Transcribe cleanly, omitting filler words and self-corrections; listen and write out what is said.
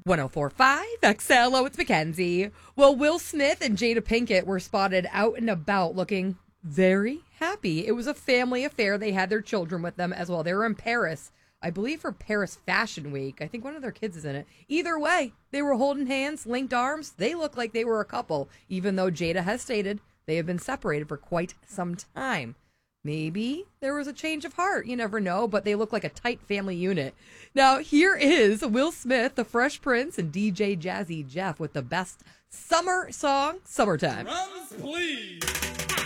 1045 XLO, it's Mackenzie. Well, Will Smith and Jada Pinkett were spotted out and about looking very happy. It was a family affair. They had their children with them as well. They were in Paris, I believe, for Paris Fashion Week. I think one of their kids is in it. Either way, they were holding hands, linked arms. They looked like they were a couple, even though Jada has stated they have been separated for quite some time. Maybe there was a change of heart. You never know, but they look like a tight family unit. Now, here is Will Smith, the Fresh Prince, and DJ Jazzy Jeff with the best summer song, Summertime. Drums, please.